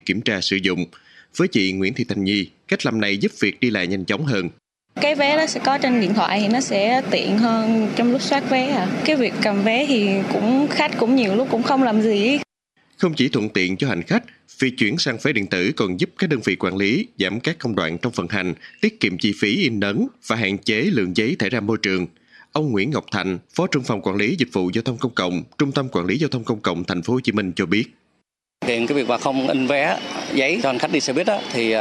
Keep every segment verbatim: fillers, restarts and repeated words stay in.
kiểm tra sử dụng. Với chị Nguyễn Thị Thành Nhi, cách làm này giúp việc đi lại nhanh chóng hơn. Cái vé đó sẽ có trên điện thoại thì nó sẽ tiện hơn trong lúc soát vé. À. Cái việc cầm vé thì cũng khách cũng nhiều lúc cũng không làm gì. Không chỉ thuận tiện cho hành khách, việc chuyển sang vé điện tử còn giúp các đơn vị quản lý giảm các công đoạn trong vận hành, tiết kiệm chi phí in ấn và hạn chế lượng giấy thải ra môi trường. Ông Nguyễn Ngọc Thành, Phó trưởng phòng quản lý dịch vụ giao thông công cộng, Trung tâm Quản lý Giao thông Công cộng Thành phố Hồ Chí Minh cho biết. Hiện cái việc mà không in vé giấy cho hành khách đi xe buýt đó, thì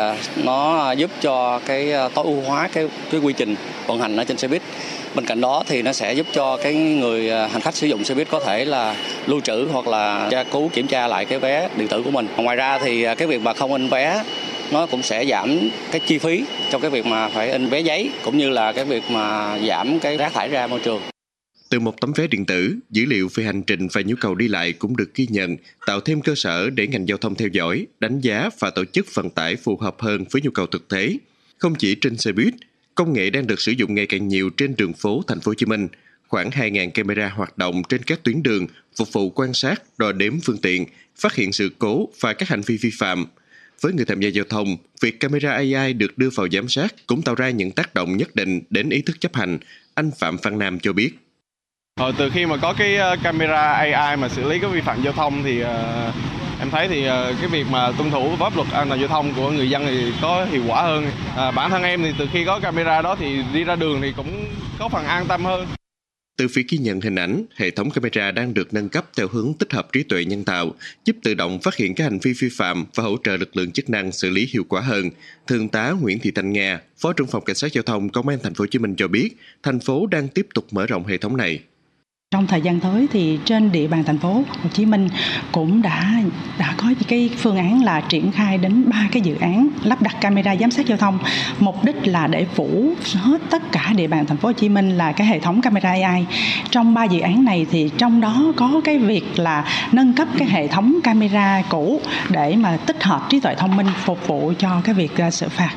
nó giúp cho cái tối ưu hóa cái cái quy trình vận hành ở trên xe buýt. Bên cạnh đó thì nó sẽ giúp cho cái người hành khách sử dụng xe buýt có thể là lưu trữ hoặc là tra cứu kiểm tra lại cái vé điện tử của mình. Ngoài ra thì cái việc mà không in vé nó cũng sẽ giảm cái chi phí trong cái việc mà phải in vé giấy, cũng như là cái việc mà giảm cái rác thải ra môi trường. Từ một tấm vé điện tử, dữ liệu về hành trình và nhu cầu đi lại cũng được ghi nhận, tạo thêm cơ sở để ngành giao thông theo dõi, đánh giá và tổ chức vận tải phù hợp hơn với nhu cầu thực tế. Không chỉ trên xe buýt, công nghệ đang được sử dụng ngày càng nhiều trên đường phố Thành phố Hồ Chí Minh. Khoảng hai nghìn camera hoạt động trên các tuyến đường, phục vụ quan sát, đo đếm phương tiện, phát hiện sự cố và các hành vi vi phạm. Với người tham gia giao thông, việc camera a i được đưa vào giám sát cũng tạo ra những tác động nhất định đến ý thức chấp hành. Anh Phạm Văn Nam cho biết. Ờ, từ khi mà có cái camera a i mà xử lý các vi phạm giao thông thì uh, em thấy thì uh, cái việc mà tuân thủ pháp luật an toàn giao thông của người dân thì có hiệu quả hơn. À, bản thân em thì từ khi có camera đó thì đi ra đường thì cũng có phần an tâm hơn. Từ việc ghi nhận hình ảnh, hệ thống camera đang được nâng cấp theo hướng tích hợp trí tuệ nhân tạo, giúp tự động phát hiện các hành vi vi phạm và hỗ trợ lực lượng chức năng xử lý hiệu quả hơn. Thượng tá Nguyễn Thị Thanh Nga, Phó trưởng phòng Cảnh sát giao thông Công an Thành phố Hồ Chí Minh cho biết, thành phố đang tiếp tục mở rộng hệ thống này. Trong thời gian tới thì trên địa bàn thành phố Hồ Chí Minh cũng đã đã có cái phương án là triển khai đến ba cái dự án lắp đặt camera giám sát giao thông. Mục đích là để phủ hết tất cả địa bàn thành phố Hồ Chí Minh là cái hệ thống camera a i. Trong ba dự án này thì trong đó có cái việc là nâng cấp cái hệ thống camera cũ để mà tích hợp trí tuệ thông minh phục vụ cho cái việc xử phạt.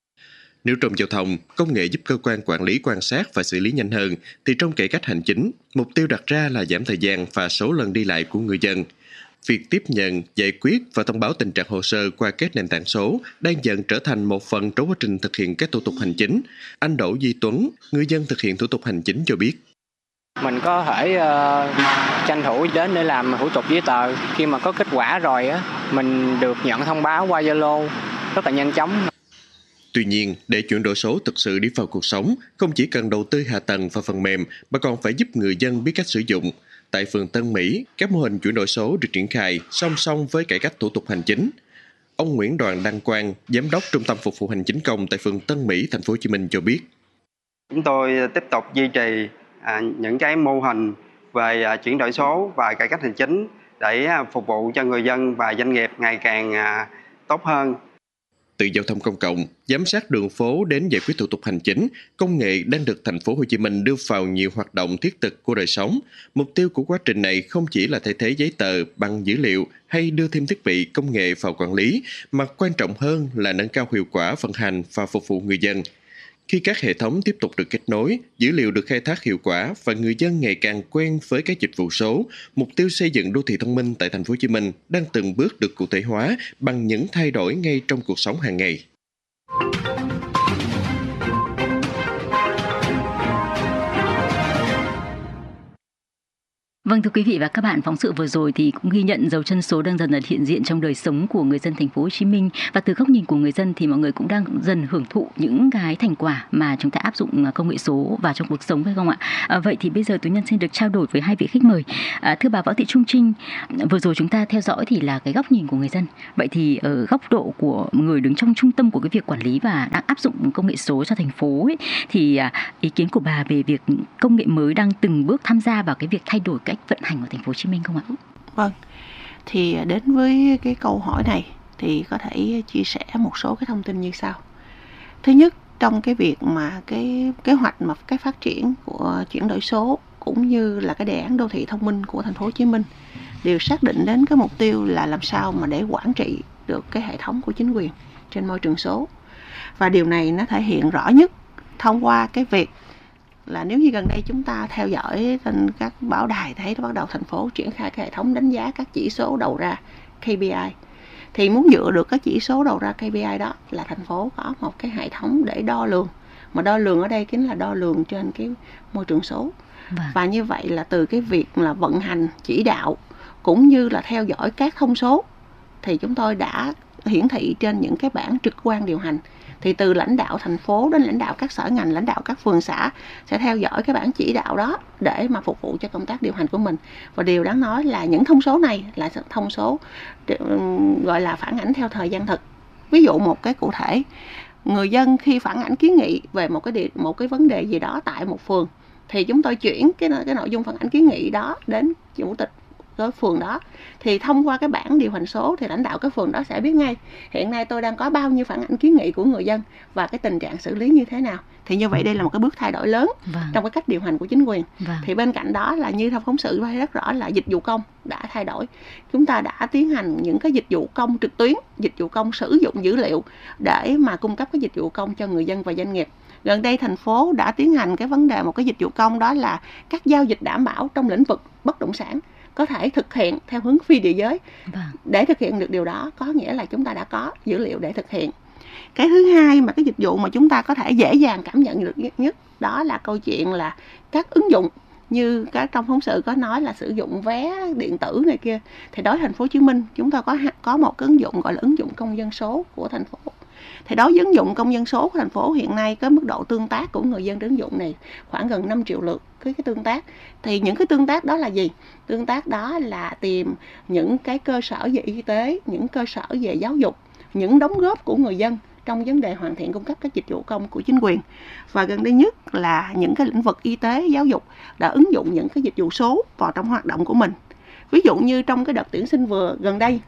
Nếu trong giao thông, công nghệ giúp cơ quan quản lý quan sát và xử lý nhanh hơn, thì trong cải cách hành chính, mục tiêu đặt ra là giảm thời gian và số lần đi lại của người dân. Việc tiếp nhận, giải quyết và thông báo tình trạng hồ sơ qua các nền tảng số đang dần trở thành một phần trong quá trình thực hiện các thủ tục hành chính. Anh Đỗ Duy Tuấn, người dân thực hiện thủ tục hành chính cho biết. Mình có thể uh, tranh thủ đến để làm thủ tục giấy tờ. Khi mà có kết quả rồi, á, mình được nhận thông báo qua Zalo rất là nhanh chóng. Tuy nhiên, để chuyển đổi số thực sự đi vào cuộc sống, không chỉ cần đầu tư hạ tầng và phần mềm, mà còn phải giúp người dân biết cách sử dụng. Tại phường Tân Mỹ, các mô hình chuyển đổi số được triển khai song song với cải cách thủ tục hành chính. Ông Nguyễn Đoàn Đăng Quang, Giám đốc Trung tâm Phục vụ Hành chính công tại phường Tân Mỹ, Thành phố Hồ Chí Minh cho biết. Chúng tôi tiếp tục duy trì à, những cái mô hình về à, chuyển đổi số và cải cách hành chính để à, phục vụ cho người dân và doanh nghiệp ngày càng à, tốt hơn. Từ giao thông công cộng, giám sát đường phố đến giải quyết thủ tục hành chính, công nghệ đang được Thành phố Hồ Chí Minh đưa vào nhiều hoạt động thiết thực của đời sống. Mục tiêu của quá trình này không chỉ là thay thế giấy tờ bằng dữ liệu hay đưa thêm thiết bị công nghệ vào quản lý, mà quan trọng hơn là nâng cao hiệu quả vận hành và phục vụ người dân. Khi các hệ thống tiếp tục được kết nối, dữ liệu được khai thác hiệu quả và người dân ngày càng quen với các dịch vụ số, mục tiêu xây dựng đô thị thông minh tại Thành phố Hồ Chí Minh đang từng bước được cụ thể hóa bằng những thay đổi ngay trong cuộc sống hàng ngày. Vâng, thưa quý vị và các bạn, phóng sự vừa rồi thì cũng ghi nhận dấu chân số đang dần dần hiện diện trong đời sống của người dân Thành phố Hồ Chí Minh, và từ góc nhìn của người dân thì mọi người cũng đang dần hưởng thụ những cái thành quả mà chúng ta áp dụng công nghệ số vào trong cuộc sống, phải không ạ? À, vậy thì bây giờ Tú Nhân xin được trao đổi với hai vị khách mời. À, thưa bà Võ Thị Trung Trinh, vừa rồi chúng ta theo dõi thì là cái góc nhìn của người dân. Vậy thì ở góc độ của người đứng trong trung tâm của cái việc quản lý và đang áp dụng công nghệ số cho thành phố ấy, thì ý kiến của bà về việc công nghệ mới đang từng bước tham gia vào cái việc thay đổi cách vận hành của Thành phố Hồ Chí Minh không ạ? Vâng, thì đến với cái câu hỏi này thì có thể chia sẻ một số cái thông tin như sau. Thứ nhất, trong cái việc mà cái kế hoạch mà cái phát triển của chuyển đổi số cũng như là cái đề án đô thị thông minh của Thành phố Hồ Chí Minh đều xác định đến cái mục tiêu là làm sao mà để quản trị được cái hệ thống của chính quyền trên môi trường số. Và điều này nó thể hiện rõ nhất thông qua cái việc là nếu như gần đây chúng ta theo dõi trên các báo đài thấy bắt đầu thành phố triển khai cái hệ thống đánh giá các chỉ số đầu ra K P I, Thì muốn dựa được cái chỉ số đầu ra ca pê i đó là thành phố có một cái hệ thống để đo lường, mà đo lường ở đây chính là đo lường trên cái môi trường số. Vâng. Và như vậy là từ cái việc là vận hành, chỉ đạo cũng như là theo dõi các thông số thì chúng tôi đã hiển thị trên những cái bảng trực quan điều hành. Thì từ lãnh đạo thành phố đến lãnh đạo các sở ngành, lãnh đạo các phường xã sẽ theo dõi cái bảng chỉ đạo đó để mà phục vụ cho công tác điều hành của mình. Và điều đáng nói là những thông số này là thông số gọi là phản ảnh theo thời gian thực. Ví dụ một cái cụ thể, người dân khi phản ảnh kiến nghị về một cái địa, một cái vấn đề gì đó tại một phường thì chúng tôi chuyển cái cái nội dung phản ảnh kiến nghị đó đến chủ tịch cái phường đó. Thì thông qua cái bảng điều hành số thì lãnh đạo cái phường đó sẽ biết ngay hiện nay tôi đang có bao nhiêu phản ảnh kiến nghị của người dân và cái tình trạng xử lý như thế nào. Thì như vậy đây là một cái bước thay đổi lớn vâng. trong cái cách điều hành của chính quyền. Vâng. Thì bên cạnh đó là như trong phóng sự thấy rất rõ là dịch vụ công đã thay đổi. Chúng ta đã tiến hành những cái dịch vụ công trực tuyến, dịch vụ công sử dụng dữ liệu để mà cung cấp cái dịch vụ công cho người dân và doanh nghiệp. Gần đây thành phố đã tiến hành cái vấn đề một cái dịch vụ công, đó là các giao dịch đảm bảo trong lĩnh vực bất động sản có thể thực hiện theo hướng phi địa giới. Vâng. Để thực hiện được điều đó có nghĩa là chúng ta đã có dữ liệu để thực hiện. Cái thứ hai mà cái dịch vụ mà chúng ta có thể dễ dàng cảm nhận được nhất, nhất đó là câu chuyện là các ứng dụng như cái trong phóng sự có nói là sử dụng vé điện tử này kia. Thì đối với thành phố Hồ Chí Minh chúng ta có có một cái ứng dụng gọi là ứng dụng công dân số của thành phố. Thì đối với ứng dụng công dân số của thành phố hiện nay cái mức độ tương tác của người dân đến ứng dụng này khoảng gần năm triệu lượt cái, cái tương tác. Thì những cái tương tác đó là gì? Tương tác đó là tìm những cái cơ sở về y tế, những cơ sở về giáo dục, những đóng góp của người dân trong vấn đề hoàn thiện cung cấp các dịch vụ công của chính quyền. Và gần đây nhất là những cái lĩnh vực y tế, giáo dục đã ứng dụng những cái dịch vụ số vào trong hoạt động của mình. Ví dụ như trong cái đợt tuyển sinh vừa gần đây,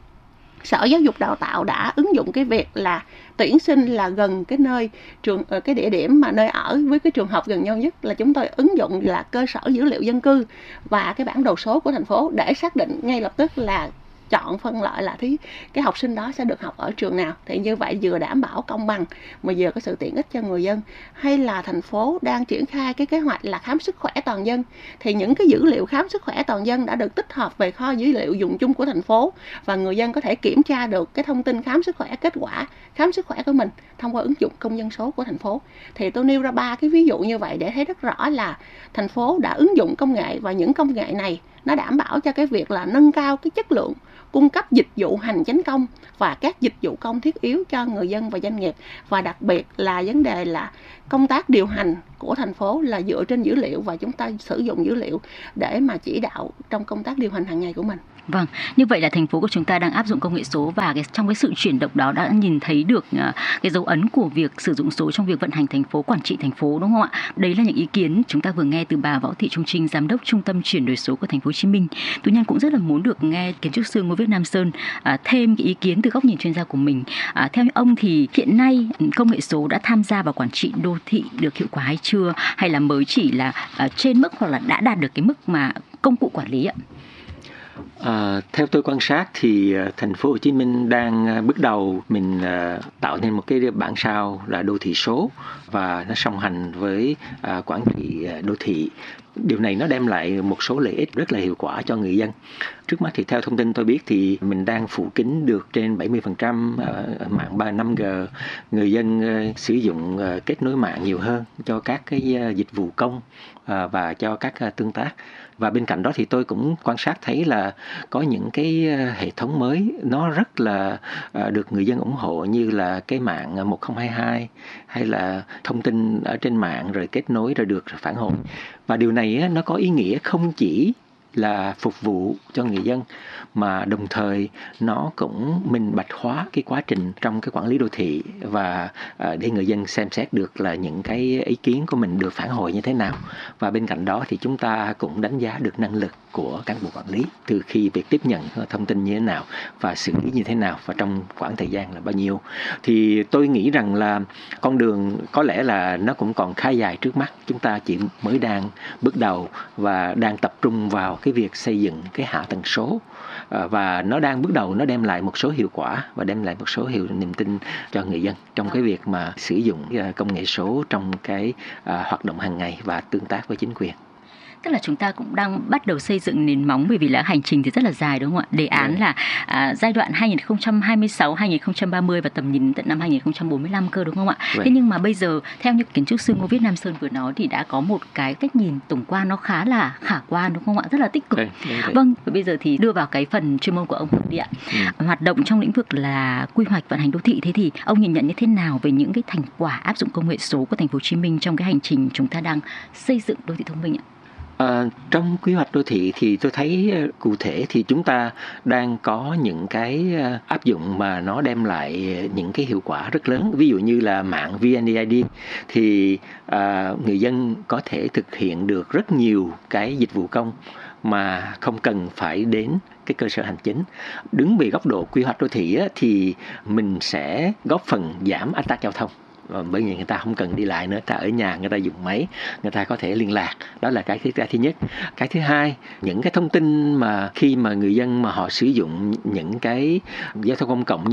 Sở Giáo dục Đào tạo đã ứng dụng cái việc là tuyển sinh là gần cái nơi trường cái địa điểm mà nơi ở với cái trường học gần nhau nhất, là chúng tôi ứng dụng là cơ sở dữ liệu dân cư và cái bản đồ số của thành phố để xác định ngay lập tức là chọn phân loại là thí cái học sinh đó sẽ được học ở trường nào. Thì như vậy vừa đảm bảo công bằng mà vừa có sự tiện ích cho người dân. Hay là thành phố đang triển khai cái kế hoạch là khám sức khỏe toàn dân, thì những cái dữ liệu khám sức khỏe toàn dân đã được tích hợp về kho dữ liệu dùng chung của thành phố, và người dân có thể kiểm tra được cái thông tin khám sức khỏe, kết quả khám sức khỏe của mình thông qua ứng dụng công dân số của thành phố. Thì tôi nêu ra ba cái ví dụ như vậy để thấy rất rõ là thành phố đã ứng dụng công nghệ, và những công nghệ này nó đảm bảo cho cái việc là nâng cao cái chất lượng cung cấp dịch vụ hành chính công và các dịch vụ công thiết yếu cho người dân và doanh nghiệp. Và đặc biệt là vấn đề là công tác điều hành của thành phố là dựa trên dữ liệu, và chúng ta sử dụng dữ liệu để mà chỉ đạo trong công tác điều hành hàng ngày của mình. Vâng, như vậy là thành phố của chúng ta đang áp dụng công nghệ số, và cái, trong cái sự chuyển động đó đã nhìn thấy được uh, cái dấu ấn của việc sử dụng số trong việc vận hành thành phố, quản trị thành phố, đúng không ạ? Đấy là những ý kiến chúng ta vừa nghe từ bà Võ Thị Trung Trinh, giám đốc Trung tâm chuyển đổi số của thành phố Hồ Chí Minh. Tú Nhân cũng rất là muốn được nghe kiến trúc sư Ngô Viết Nam Sơn uh, thêm cái ý kiến từ góc nhìn chuyên gia của mình. Uh, theo ông thì hiện nay công nghệ số đã tham gia vào quản trị đô thị được hiệu quả hay chưa, hay là mới chỉ là uh, trên mức hoặc là đã đạt được cái mức mà công cụ quản lý ạ? À, theo tôi quan sát thì uh, thành phố Hồ Chí Minh đang uh, bước đầu mình uh, tạo nên một cái bản sao là đô thị số, và nó song hành với uh, quản trị uh, đô thị. Điều này nó đem lại một số lợi ích rất là hiệu quả cho người dân. Trước mắt thì theo thông tin tôi biết thì mình đang phủ kín được trên bảy mươi phần trăm uh, mạng ba năm G. Người dân uh, sử dụng uh, kết nối mạng nhiều hơn cho các cái uh, dịch vụ công uh, và cho các uh, tương tác. Và bên cạnh đó thì tôi cũng quan sát thấy là có những cái hệ thống mới nó rất là được người dân ủng hộ, như là cái mạng một không hai hai, hay là thông tin ở trên mạng rồi kết nối rồi được phản hồi. Và điều này nó có ý nghĩa không chỉ là phục vụ cho người dân, mà đồng thời nó cũng minh bạch hóa cái quá trình trong cái quản lý đô thị, và để người dân xem xét được là những cái ý kiến của mình được phản hồi như thế nào. Và bên cạnh đó thì chúng ta cũng đánh giá được năng lực của cán bộ quản lý từ khi việc tiếp nhận thông tin như thế nào và xử lý như thế nào, và trong khoảng thời gian là bao nhiêu. Thì tôi nghĩ rằng là con đường có lẽ là nó cũng còn khá dài trước mắt. Chúng ta chỉ mới đang bước đầu và đang tập trung vào cái việc xây dựng cái hạ tầng số, và nó đang bước đầu nó đem lại một số hiệu quả và đem lại một số hiệu niềm tin cho người dân trong cái việc mà sử dụng công nghệ số trong cái hoạt động hàng ngày và tương tác với chính quyền. Tức là chúng ta cũng đang bắt đầu xây dựng nền móng, bởi vì là hành trình thì rất là dài đúng không ạ? Đề án yeah. là à, giai đoạn hai nghìn không trăm hai mươi sáu đến hai nghìn không trăm ba mươi và tầm nhìn tận năm hai nghìn không trăm bốn mươi lăm cơ đúng không ạ? Right. Thế nhưng mà bây giờ theo như kiến trúc sư Ngô Viết Nam Sơn vừa nói thì đã có một cái cách nhìn tổng quan nó khá là khả quan đúng không ạ? Rất là tích cực. Okay. Vâng, và bây giờ thì đưa vào cái phần chuyên môn của ông đi ạ. Ừ. Hoạt động trong lĩnh vực là quy hoạch vận hành đô thị, thế thì ông nhìn nhận như thế nào về những cái thành quả áp dụng công nghệ số của thành phố Hồ Chí Minh trong cái hành trình chúng ta đang xây dựng đô thị thông minh ạ? À, trong quy hoạch đô thị thì tôi thấy cụ thể thì chúng ta đang có những cái áp dụng mà nó đem lại những cái hiệu quả rất lớn. Ví dụ như là mạng vê en e i đê thì à, người dân có thể thực hiện được rất nhiều cái dịch vụ công mà không cần phải đến cái cơ sở hành chính. Đứng về góc độ quy hoạch đô thị á, thì mình sẽ góp phần giảm ách tắc giao thông. Bởi vì người ta không cần đi lại nữa, ta ở nhà người ta dùng máy, người ta có thể liên lạc. Đó là cái thứ, cái thứ nhất. Cái thứ hai, những cái thông tin mà khi mà người dân mà họ sử dụng những cái giao thông công cộng